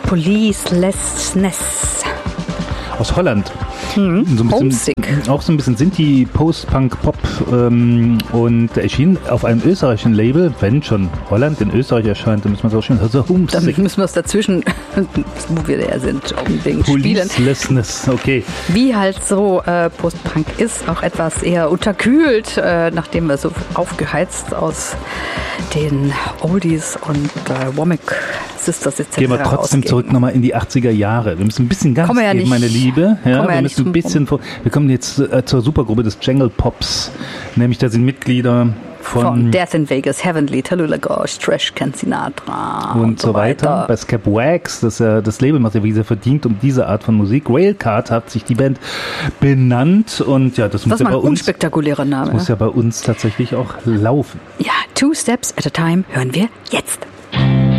Policelessness. Aus Holland. So ein Homesick. Auch so ein bisschen Sinti, Post-Punk-Pop und erschien auf einem österreichischen Label. Wenn schon Holland in Österreich erscheint, dann müssen wir es auch schon so Homesick. Dann müssen wir es dazwischen, wo wir da sind, unbedingt spielen. Policelessness, okay. Wie halt so Post-Punk ist, auch etwas eher unterkühlt, nachdem wir so aufgeheizt aus den Oldies und Womack Sisters etc. Gehen wir trotzdem zurück nochmal in die 80er Jahre. Wir müssen ein bisschen Gas geben, meine Liebe. Ja, wir müssen ein bisschen wir kommen jetzt zur Supergruppe des Jangle Pops. Nämlich da sind Mitglieder von Death in Vegas, Heavenly, Tallulah Gosh, Trash Can Sinatra und so weiter. Bei Scap Wax, das Label macht ja wie sehr verdient um diese Art von Musik. Railcard hat sich die Band benannt und ja, das muss ja bei uns unspektakulärer Name. Das muss ja bei uns tatsächlich auch laufen. Ja, Two Steps at a Time hören wir jetzt.